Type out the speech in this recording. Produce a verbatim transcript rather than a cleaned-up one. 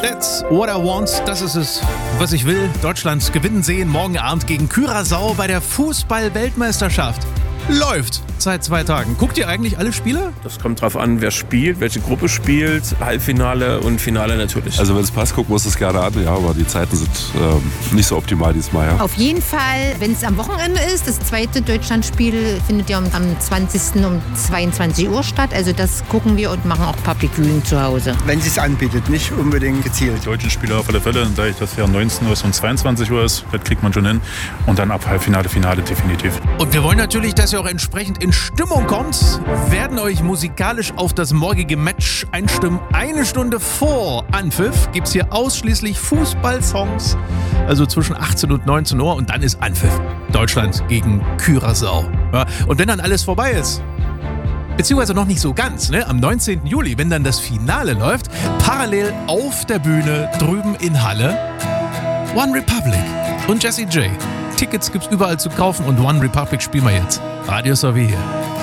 That's what I want. Das ist es, was ich will. Deutschland gewinnen sehen morgen Abend gegen Curaçao bei der Fußball-Weltmeisterschaft. Läuft seit zwei Tagen. Guckt ihr eigentlich alle Spiele? Das kommt drauf an, wer spielt, welche Gruppe spielt, Halbfinale und Finale natürlich. Also wenn es passt, gucken wir uns das gerne an, ja, aber die Zeiten sind ähm, nicht so optimal diesmal. Ja. Auf jeden Fall, wenn es am Wochenende ist, das zweite Deutschlandspiel findet ja am zwanzigsten um zweiundzwanzig Uhr statt. Also das gucken wir und machen auch Public Viewing zu Hause. Wenn es sich anbietet, nicht unbedingt gezielt. Die deutschen Spiele auf alle Fälle, da ich das ja neunzehn Uhr und zweiundzwanzig Uhr ist, das kriegt man schon hin. Und dann ab Halbfinale, Finale definitiv. Und wir wollen natürlich, dass ihr auch entsprechend in Stimmung kommt, werden euch musikalisch auf das morgige Match einstimmen. Eine Stunde vor Anpfiff gibt es hier ausschließlich Fußballsongs, also zwischen achtzehn und neunzehn Uhr und dann ist Anpfiff. Deutschland gegen Curaçao. Ja, und wenn dann alles vorbei ist, beziehungsweise noch nicht so ganz, ne? Am neunzehnten Juli, wenn dann das Finale läuft, parallel auf der Bühne drüben in Halle, One Republic und Jessie J. Tickets gibt's überall zu kaufen und One Republic spielen wir jetzt. Radio Salvi hier.